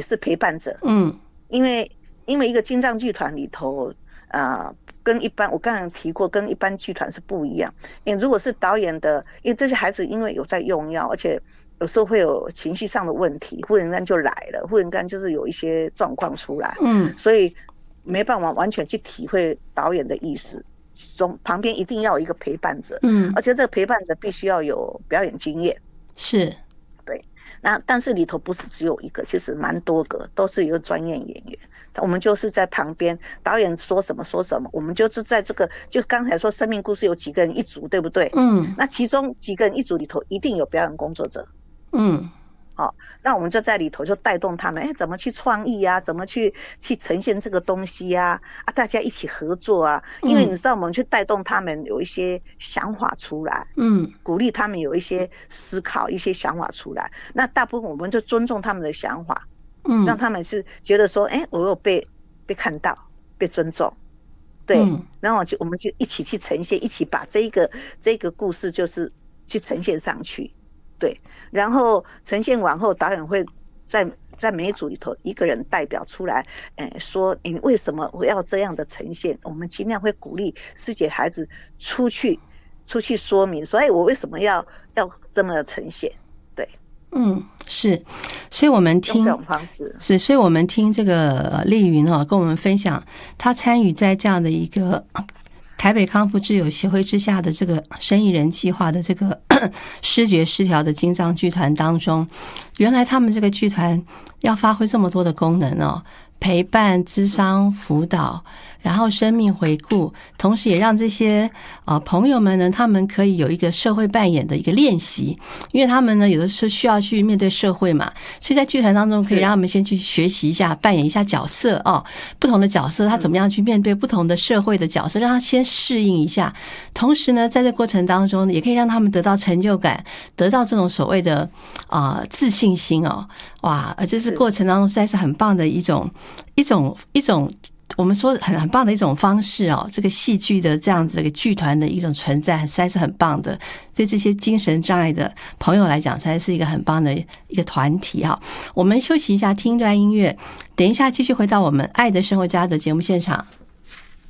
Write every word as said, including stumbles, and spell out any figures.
也是陪伴者， 嗯， 因为因为一个精障剧团里头，呃，跟一般我刚才提过，跟一般剧团是不一样。因为如果是导演的，因为这些孩子因为有在用药，而且有时候会有情绪上的问题，忽然间就来了，忽然间就是有一些状况出来， 嗯， 所以没办法完全去体会导演的意思。中旁边一定要有一个陪伴者， 嗯， 而且这个陪伴者必须要有表演经验， 是， 对。那但是里头不是只有一个，其实蛮多个，都是一个专业演员。我们就是在旁边，导演说什么说什么，我们就是在这个，就刚才说生命故事有几个人一组，对不对？ 嗯， 那其中几个人一组里头，一定有表演工作者， 嗯。 哦，那我们就在里头就带动他们，哎，怎么去创意啊，怎么去去呈现这个东西呀、啊？啊，大家一起合作啊，因为你知道我们去带动他们有一些想法出来， 嗯， 鼓励他们有一些思考，一些想法出来。那大部分我们就尊重他们的想法， 嗯， 让他们是觉得说，哎，我有被被看到，被尊重，对， 嗯， 然后就我们就一起去呈现，一起把这个这个故事就是去呈现上去。对，然后呈现完后，导演会在在每一组里头一个人代表出来，哎，说你为什么我要这样的呈现？我们尽量会鼓励师姐孩子出去出去说明，所以我为什么要要这么呈现？对， 嗯，是，所以我们听用这种方式是，所以我们听这个丽云哦，跟我们分享她参与在这样的一个台北康复之友协会之下的这个生意人计划的这个视觉失调的精障剧团当中，原来他们这个剧团要发挥这么多的功能哦，陪伴、諮商、輔導，然后生命回顾，同时也让这些呃朋友们呢，他们可以有一个社会扮演的一个练习，因为他们呢有的时候需要去面对社会嘛，所以在剧团当中可以让他们先去学习一下，扮演一下角色哦，不同的角色他怎么样去面对不同的社会的角色，让他先适应一下，同时呢在这过程当中也可以让他们得到成就感，得到这种所谓的啊、呃、自信心哦，哇，这是过程当中实在是很棒的一种一种一种。我们说很很棒的一种方式哦，这个戏剧的这样子的一个剧团的一种存在，实在是很棒的。对这些精神障碍的朋友来讲，实在是一个很棒的一个团体哈。我们休息一下，听一段音乐，等一下继续回到我们爱的生活家的节目现场。